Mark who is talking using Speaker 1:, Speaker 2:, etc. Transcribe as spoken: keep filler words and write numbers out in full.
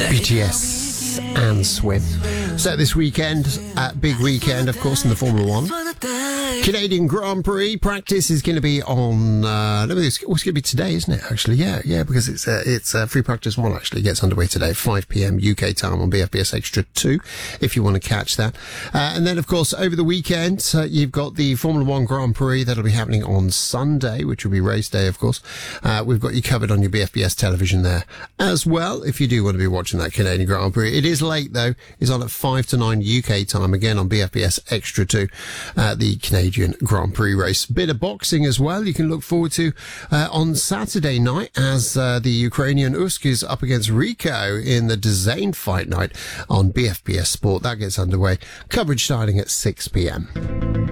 Speaker 1: B T S and Swim. So this weekend, uh, big weekend, of course, in the Formula One. Canadian Grand Prix practice is going to be on, uh, let me see, what's going to be today, isn't it, actually? Yeah, yeah, because it's, uh, it's, uh, free practice one actually gets underway today, five p.m. U K time on B F B S Extra two, if you want to catch that. Uh, and then, of course, over the weekend, uh, you've got the Formula One Grand Prix that'll be happening on Sunday, which will be race day, of course. Uh, we've got you covered on your B F B S television there as well, if you do want to be watching that Canadian Grand Prix. It is late, though. It's on at five to nine U K time, again on B F B S Extra two, uh, the Canadian Grand Prix race. Bit of boxing as well you can look forward to uh, on Saturday night, as uh, the Ukrainian Usyk is up against Rico in the DAZN fight night on B F B S Sport. That gets underway. Coverage starting at six p.m.